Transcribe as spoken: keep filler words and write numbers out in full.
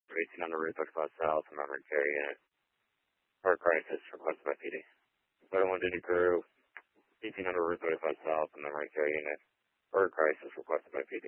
eighteen hundred Route thirty-five South, memory care unit. Heart crisis requested by P D. thirty-one duty crew, eighteen hundred Route thirty-five South, memory care unit. Heart crisis requested by P D.